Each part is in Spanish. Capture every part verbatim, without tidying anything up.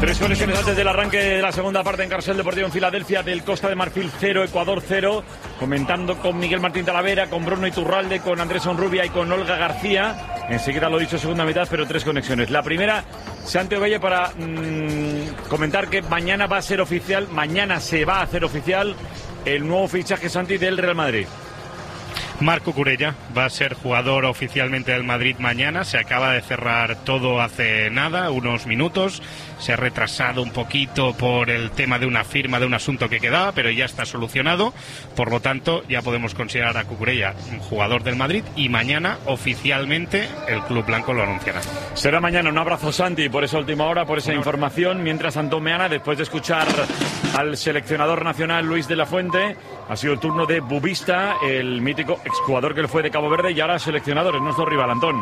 Tres conexiones antes del arranque de la segunda parte en Carrusel Deportivo en Filadelfia, del Costa de Marfil cero, Ecuador cero, comentando con Miguel Martín Talavera, con Bruno Iturralde, con Andrés Onrubia y con Olga García. Enseguida lo dicho, segunda mitad, pero tres conexiones. La primera, Santi Ovella, para mmm, comentar que mañana va a ser oficial, mañana se va a hacer oficial el nuevo fichaje, Santi, del Real Madrid. Marc Cucurella va a ser jugador oficialmente del Madrid mañana. Se acaba de cerrar todo hace nada, unos minutos. Se ha retrasado un poquito por el tema de una firma de un asunto que quedaba, pero ya está solucionado. Por lo tanto, ya podemos considerar a Cucurella un jugador del Madrid y mañana oficialmente el Club Blanco lo anunciará. Será mañana. Un abrazo, Santi, por esa última hora, por esa bueno. información. Mientras, Antón Meana, después de escuchar al seleccionador nacional Luis de la Fuente, ha sido el turno de Bubista, el mítico exjugador que le fue de Cabo Verde y ahora seleccionador, es nuestro rival, Antón.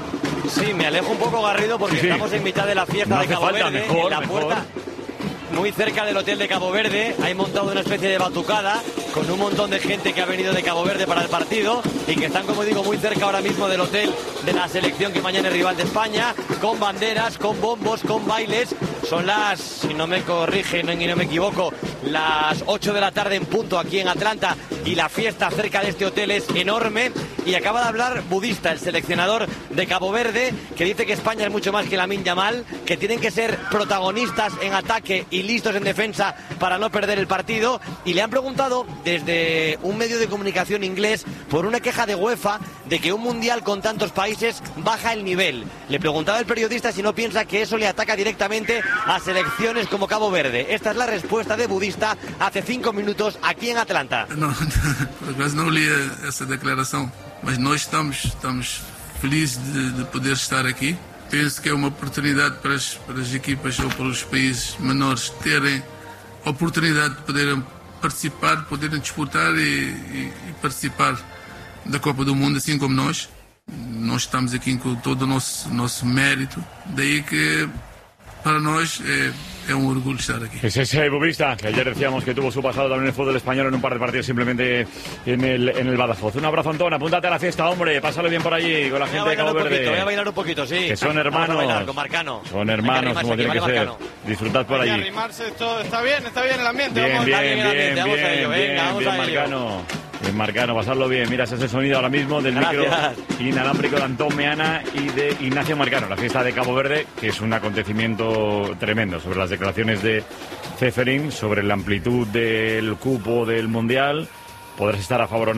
Sí, me alejo un poco, Garrido, porque sí, estamos en mitad de la fiesta no de Cabo falta, Verde, mejor, en la mejor. puerta, muy cerca del hotel de Cabo Verde. Hay montado una especie de batucada con un montón de gente que ha venido de Cabo Verde para el partido y que están, como digo, muy cerca ahora mismo del hotel de la selección que mañana es rival de España, con banderas, con bombos, con bailes. Son las, si no me corrigen y no me equivoco, las ocho de la tarde en punto aquí en Atlanta, y la fiesta cerca de este hotel es enorme. Y acaba de hablar Budista, el seleccionador de Cabo Verde, que dice que España es mucho más que Lamine Yamal, que tienen que ser protagonistas en ataque y listos en defensa para no perder el partido. Y le han preguntado desde un medio de comunicación inglés por una queja de UEFA de que un mundial con tantos países baja el nivel. Le preguntaba el periodista si no piensa que eso le ataca directamente a selecciones como Cabo Verde. Esta es la respuesta de Budista hace cinco minutos aquí en Atlanta. No, por acaso não li essa declaração, mas nós estamos, estamos felizes de, de poder estar aqui. Penso que é uma oportunidade para as, para as equipas ou para os países menores terem a oportunidade de poderem participar, poderem disputar e, e, e participar da Copa do Mundo, assim como nós. Nós estamos aqui com todo o nosso, nosso mérito, daí que para nós é, é un orgullo estar aquí. Es ese Bubista, que ayer decíamos que tuvo su pasado también en el fútbol español en un par de partidos simplemente en el, en el Badajoz. Un abrazo, Antón, apúntate a la fiesta, hombre, pásalo bien por allí con la gente de Cabo Verde. Poquito, voy a bailar un poquito, sí. Que son hermanos. Vamos a bailar con Marcano. Son hermanos, como tiene que ser. Disfrutad por allí. Arrimarse, esto está bien, está bien el ambiente. Bien, vamos bien, a bien, bien, bien, vamos a ello, bien, venga, vamos bien, a ello. Marcano. Bien, Marcano, pasarlo bien. Mira, ese es el sonido ahora mismo del Gracias. micro inalámbrico de Antón Meana y de Ignacio Marcano. La fiesta de Cabo Verde, que es un acontecimiento tremendo sobre las declaraciones de Ceferín, sobre la amplitud del cupo del Mundial. Podrás estar a favor o no